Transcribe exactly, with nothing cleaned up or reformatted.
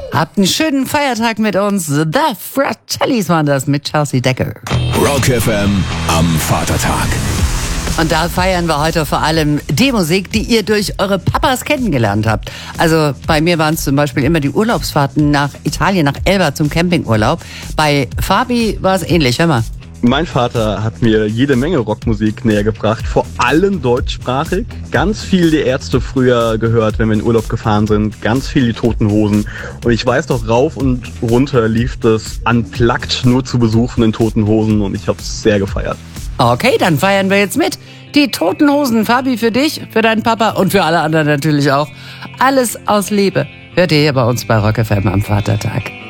Habt einen schönen Feiertag mit uns. The Fratellis waren das mit Chelsea Decker. Rock F M am Vatertag. Und da feiern wir heute vor allem die Musik, die ihr durch eure Papas kennengelernt habt. Also bei mir waren es zum Beispiel immer die Urlaubsfahrten nach Italien, nach Elba zum Campingurlaub. Bei Fabi war es ähnlich, hör mal. Mein Vater hat mir jede Menge Rockmusik näher gebracht, vor allem deutschsprachig. Ganz viel die Ärzte früher gehört, wenn wir in Urlaub gefahren sind, ganz viel die Toten Hosen. Und ich weiß doch, rauf und runter lief das Unplugged nur zu besuchen in Toten Hosen und ich habe es sehr gefeiert. Okay, dann feiern wir jetzt mit. Die Toten Hosen, Fabi, für dich, für deinen Papa und für alle anderen natürlich auch. Alles aus Liebe hört ihr hier bei uns bei Rock F M am Vatertag.